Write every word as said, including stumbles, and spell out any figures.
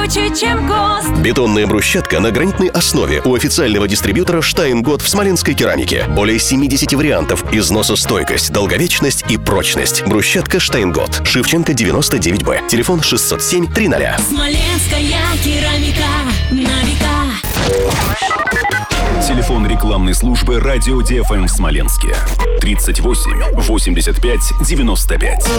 круче, чем ГОСТ. Бетонная брусчатка на гранитной основе у официального дистрибьютора «Штайнготт» в смоленской керамике. Более семьдесят вариантов: износостойкость, долговечность и прочность. Брусчатка «Штайнготт». Шевченко, девяносто девять Б. Телефон шестьсот семь триста. Смоленская керамика на века. Телефон рекламной службы «Радио ди эф эм» в Смоленске. тридцать восемь восемьдесят пять девяносто пять.